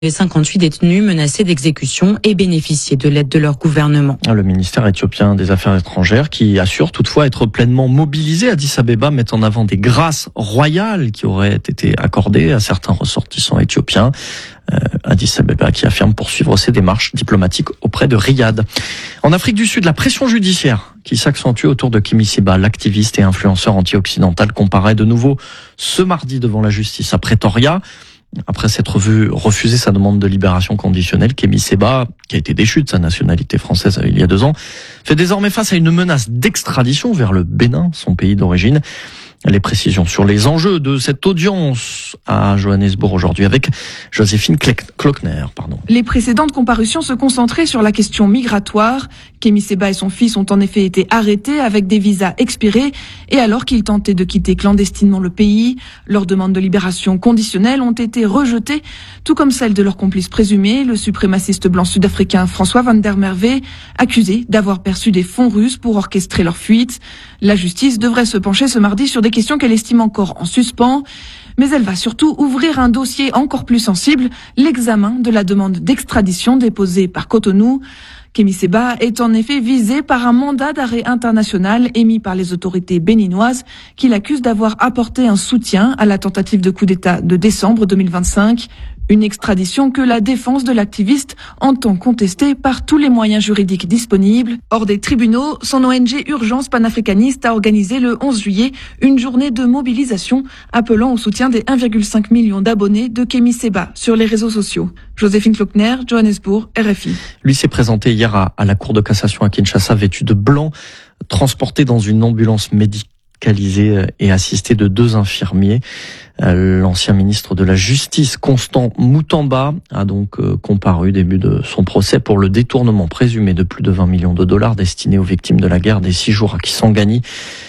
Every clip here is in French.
Les 58 détenus menacés d'exécution et bénéficiaient de l'aide de leur gouvernement. Le ministère éthiopien des Affaires étrangères, qui assure toutefois être pleinement mobilisé à Addis Abeba, met en avant des grâces royales qui auraient été accordées à certains ressortissants éthiopiens. Addis Abeba qui affirme poursuivre ses démarches diplomatiques auprès de Riyad. En Afrique du Sud, la pression judiciaire qui s'accentue autour de Kémi Séba, l'activiste et influenceur anti-occidental, comparaît de nouveau ce mardi devant la justice à Pretoria. Après s'être vu refuser sa demande de libération conditionnelle, Kémi Séba, qui a été déchu de sa nationalité française il y a 2 ans, fait désormais face à une menace d'extradition vers le Bénin, son pays d'origine. Les précisions sur les enjeux de cette audience à Johannesburg aujourd'hui avec Joséphine Klockner. Les précédentes comparutions se concentraient sur la question migratoire. Kémi Séba et son fils ont en effet été arrêtés avec des visas expirés et alors qu'ils tentaient de quitter clandestinement le pays. Leurs demandes de libération conditionnelle ont été rejetées, tout comme celles de leur complice présumé, le suprémaciste blanc sud-africain François van der Merwe, accusé d'avoir perçu des fonds russes pour orchestrer leur fuite. La justice devrait se pencher ce mardi sur des questions qu'elle estime encore en suspens. Mais elle va surtout ouvrir un dossier encore plus sensible, l'examen de la demande d'extradition déposée par Cotonou. Kémi Séba est en effet visé par un mandat d'arrêt international émis par les autorités béninoises qui l'accusent d'avoir apporté un soutien à la tentative de coup d'État de décembre 2025. Une extradition que la défense de l'activiste entend contester par tous les moyens juridiques disponibles. Hors des tribunaux, son ONG Urgence panafricaniste a organisé le 11 juillet une journée de mobilisation appelant au soutien des 1,5 million d'abonnés de Kémi Séba sur les réseaux sociaux. Joséphine Klockner, Johannesburg, RFI. Lui s'est présenté hier à la Cour de cassation à Kinshasa vêtu de blanc, transporté dans une ambulance médicalisée et assisté de 2 infirmiers. L'ancien ministre de la Justice, Constant Moutamba, a donc comparu début de son procès pour le détournement présumé de plus de 20 millions de dollars destinés aux victimes de la guerre des 6 jours à Kisangani.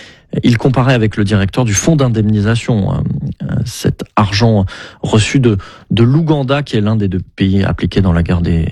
Il comparait avec le directeur du fonds d'indemnisation cet argent reçu de l'Ouganda, qui est l'un des 2 pays impliqués dans la guerre des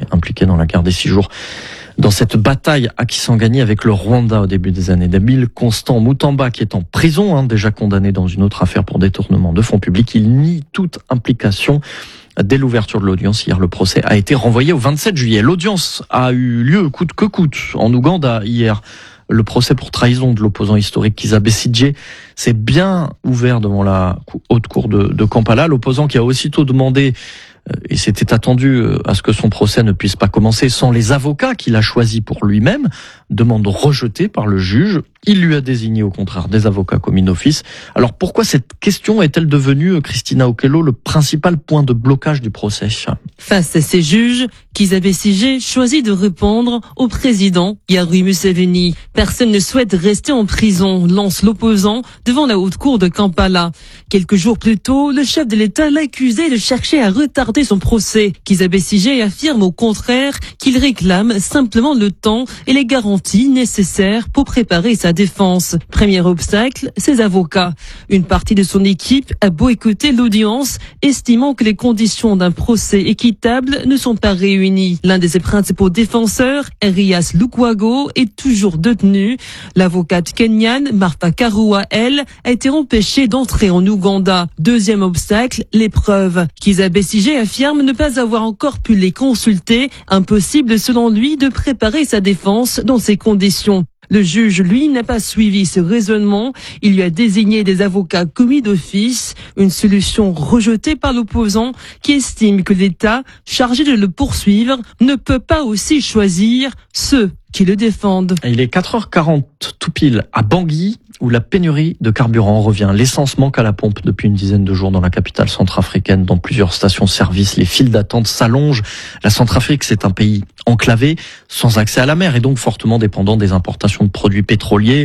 6 jours. Dans cette bataille à Kisangani avec le Rwanda au début des années 2000, Constant Moutamba, qui est en prison, déjà condamné dans une autre affaire pour détournement de fonds publics, il nie toute implication. Dès l'ouverture de l'audience, hier, le procès a été renvoyé au 27 juillet. L'audience a eu lieu coûte que coûte en Ouganda hier. Le procès pour trahison de l'opposant historique Kizza Besigye s'est bien ouvert devant la haute cour de Kampala. L'opposant qui a aussitôt demandé, et c'était attendu, à ce que son procès ne puisse pas commencer sans les avocats qu'il a choisis pour lui-même, demande rejetée par le juge. Il lui a désigné au contraire des avocats commis d'office. Alors pourquoi cette question est-elle devenue, Christina Okello, le principal point de blocage du procès? Face à ces juges, Kizza Besigye choisit de répondre au président Yoweri Museveni. Personne ne souhaite rester en prison, lance l'opposant devant la haute cour de Kampala. Quelques jours plus tôt, le chef de l'État l'accusait de chercher à retarder son procès. Kizza Besigye affirme au contraire qu'il réclame simplement le temps et les garanties nécessaires pour préparer sa défense. Premier obstacle, ses avocats. Une partie de son équipe a boycotté l'audience, estimant que les conditions d'un procès équitable ne sont pas réunies. L'un de ses principaux défenseurs, Erias Lukwago, est toujours détenu. L'avocate kenyane, Martha Karua, elle, a été empêchée d'entrer en Ouganda. Deuxième obstacle, les preuves. Kizza Besigye affirme ne pas avoir encore pu les consulter. Impossible selon lui de préparer sa défense dans ces conditions. Le juge, lui, n'a pas suivi ce raisonnement. Il lui a désigné des avocats commis d'office, une solution rejetée par l'opposant qui estime que l'État, chargé de le poursuivre, ne peut pas aussi choisir ceux qui le défendent. Il est 4h40 tout pile à Bangui, où la pénurie de carburant revient. L'essence manque à la pompe depuis une dizaine de jours dans la capitale centrafricaine. Dans plusieurs stations-service, les files d'attente s'allongent. La Centrafrique, c'est un pays enclavé, sans accès à la mer et donc fortement dépendant des importations de produits pétroliers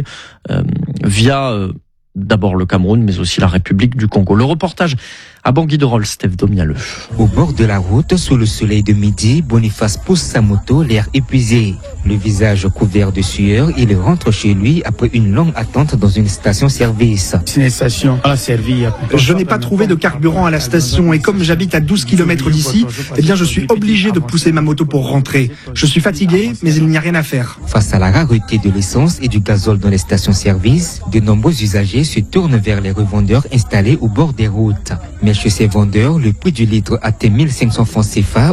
via d'abord le Cameroun, mais aussi la République du Congo. Le reportage à Bangui de Rolls, Steph Domialeux. Au bord de la route, sous le soleil de midi, Boniface pousse sa moto, l'air épuisé. Le visage couvert de sueur, il rentre chez lui après une longue attente dans une station-service. C'est une station à servir. Je n'ai pas trouvé de carburant à la station et comme j'habite à 12 km d'ici, eh bien je suis obligé de pousser ma moto pour rentrer. Je suis fatigué, mais il n'y a rien à faire. Face à la rareté de l'essence et du gazole dans les stations-service, de nombreux usagers se tournent vers les revendeurs installés au bord des routes. Mais chez ces vendeurs, le prix du litre atteint 1500 francs CFA